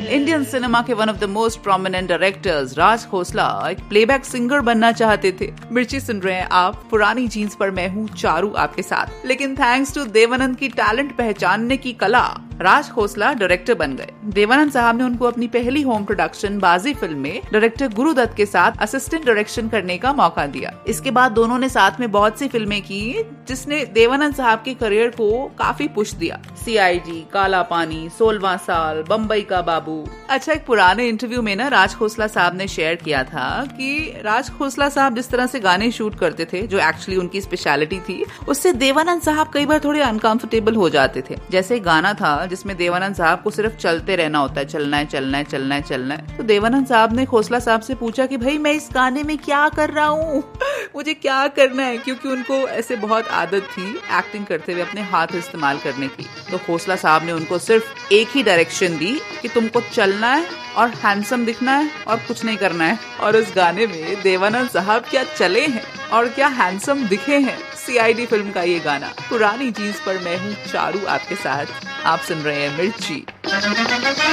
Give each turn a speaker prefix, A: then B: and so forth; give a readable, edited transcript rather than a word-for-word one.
A: Indian cinema के one of the most prominent directors Raj Khosla एक playback singer बनना चाहते थे। मिर्ची सुन रहे हैं आप पुरानी जीन्स पर, मैं हूँ चारू आपके साथ। लेकिन थैंक्स टू देवानंद की टैलेंट पहचानने की कला, राज खोसला डायरेक्टर बन गए। देवानंद साहब ने उनको अपनी पहली होम प्रोडक्शन बाजी फिल्म में डायरेक्टर गुरुदत्त के साथ असिस्टेंट डायरेक्शन करने का मौका दिया। इसके बाद दोनों ने साथ में बहुत सी फिल्में की, जिसने देवानंद साहब के करियर को काफी पुश दिया। CID, काला पानी, 16वां साल, बम्बई का बाबू। अच्छा, एक पुराने इंटरव्यू में ना राज खोसला साहब ने शेयर किया था कि राज खोसला साहब जिस तरह से गाने शूट करते थे, जो एक्चुअली उनकी स्पेशलिटी थी, उससे देवानंद साहब कई बार थोड़े अनकंफर्टेबल हो जाते थे। जैसे गाना था जिसमें देवानंद साहब को सिर्फ चलते रहना होता है, चलना है चलना है चलना है चलना है। तो देवानंद साहब ने खोसला साहब से पूछा कि भाई मैं इस गाने में क्या कर रहा हूँ, मुझे क्या करना है, क्योंकि उनको ऐसे बहुत आदत थी एक्टिंग करते हुए अपने हाथ इस्तेमाल करने की। तो खोसला साहब ने उनको सिर्फ एक ही डायरेक्शन दी कि तुमको चलना है और हैंडसम दिखना है और कुछ नहीं करना है। और उस गाने में देवानंद साहब क्या चले हैं और क्या हैंडसम दिखे हैं। CID फिल्म का ये गाना, पुरानी जीन्स पर मैं हूँ चारू आपके साथ। आप सुन रहे हैं मिर्ची।